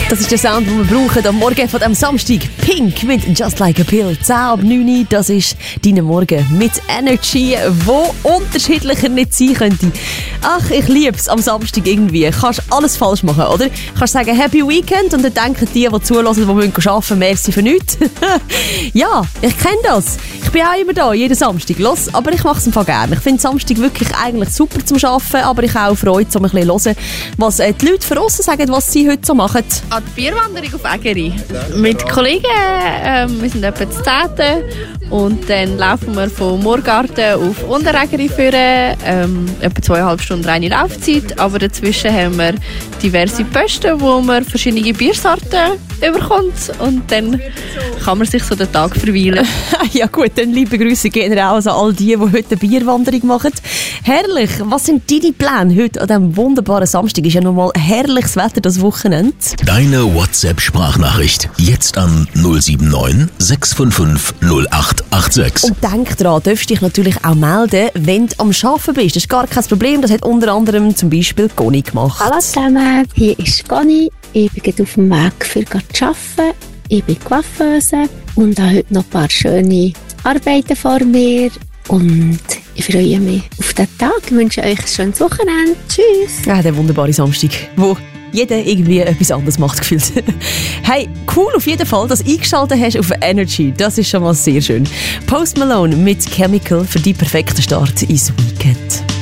Das ist der Sound, den wir brauchen am Morgen von diesem Samstag. Pink mit Just Like a Pill. 10 ab 9 Uhr, das ist dein Morgen mit Energy, wo unterschiedlicher nicht sein könnte. Ach, ich liebe es am Samstag irgendwie. Kannst alles falsch machen, oder? Kannst sagen Happy Weekend und dann denken die zuhören, die arbeiten müssen, merci für nichts. Ja, ich kenne das. Ich bin auch immer da, jeden Samstag. Los, aber ich mache es im Fall gerne. Ich finde Samstag wirklich eigentlich super zum Arbeiten, aber ich habe auch Freude, um ein bisschen zu hören, was die Leute von aussen sagen, was sie heute so machen. An die Bierwanderung auf Ägeri. Mit Kollegen, wir sind etwa zu 10. Und dann laufen wir vom Moorgarten auf Unterägeri führen. Etwa 2,5 Stunden reine Laufzeit. Aber dazwischen haben wir diverse Posten, wo man verschiedene Biersorten überkommt. Und dann kann man sich so den Tag verweilen. Ja gut, dann liebe Grüße gehen raus an all die, die heute eine Bierwanderung machen. Herrlich, was sind deine Pläne heute an diesem wunderbaren Samstag? Ist ja nochmal herrliches Wetter das Wochenende. Deine WhatsApp-Sprachnachricht jetzt an 079 655 0886. Und denk dran, darfst dich natürlich auch melden, wenn du am Arbeiten bist. Das ist gar kein Problem, das hat unter anderem zum Beispiel Conny gemacht. Hallo zusammen, hier ist Conny. Ich bin gerade auf dem Weg für zu arbeiten. Ich bin Coiffeuse und habe heute noch ein paar schöne Arbeiten vor mir. Und ich freue mich auf den Tag. Ich wünsche euch ein schönes Wochenende. Tschüss. Ja, der wunderbare Samstag, wo jeder irgendwie etwas anderes macht, gefühlt. Hey, cool auf jeden Fall, dass du eingeschaltet hast auf Energy. Das ist schon mal sehr schön. Post Malone mit Chemical für die perfekte Start ins Weekend.